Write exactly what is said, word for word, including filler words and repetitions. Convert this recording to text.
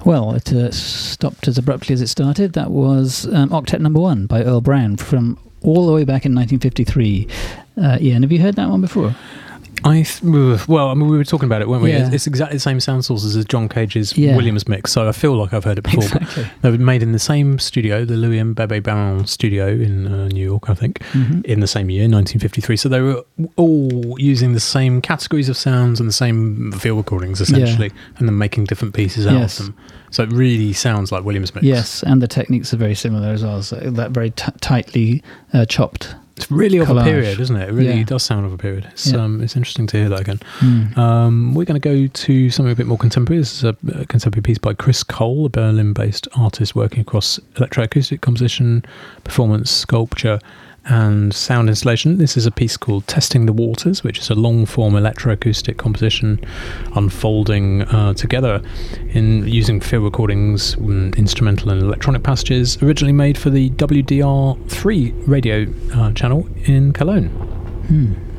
Well, it uh, stopped as abruptly as it started. That was um, Octet Number One by Earl Brown from all the way back in nineteen fifty-three. Uh, Ian, have you heard that one before? I th- well, I mean, we were talking about it, weren't we? Yeah. It's exactly the same sound sources as John Cage's Yeah. Williams mix, so I feel like I've heard it before. Exactly. But they were made in the same studio, the Louis and Bebe Baron studio in uh, New York, I think, Mm-hmm. in the same year, nineteen fifty-three. So they were all using the same categories of sounds and the same field recordings, essentially, yeah. and then making different pieces out yes. of them. So it really sounds like Williams mix. Yes, and the techniques are very similar as well. So that very t- tightly uh, chopped. It's really of collage. a period, isn't it? It really Yeah. does sound of a period. It's, Yeah. um, it's interesting to hear that again. Mm. Um, we're going to go to something a bit more contemporary. This is a, a contemporary piece by Chris Cole, a Berlin-based artist working across electroacoustic composition, performance, sculpture, and sound installation. This is a piece called Testing the Waters, which is a long-form electroacoustic composition unfolding uh, together in using field recordings, instrumental and electronic passages, originally made for the W D R three radio uh, channel in Cologne. Hmm.